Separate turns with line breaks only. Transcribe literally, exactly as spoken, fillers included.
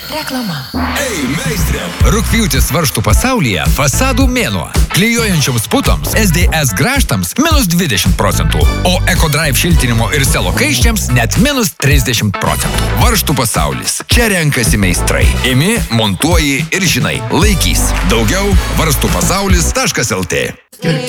Reklama.
Ei, meistrė! Rugpjūtis varžtų pasaulyje fasadų mėnuo. Klijuojančioms putoms, S D S grąžtams minus dvidešimt procentų, o EcoDrive šiltinimo ir selo kaiščiams net minus trisdešimt procentų. Varžtų pasaulis. Čia renkasi meistrai. Imi, montuoji ir žinai, laikys. Daugiau varstų pasaulis taškas L T.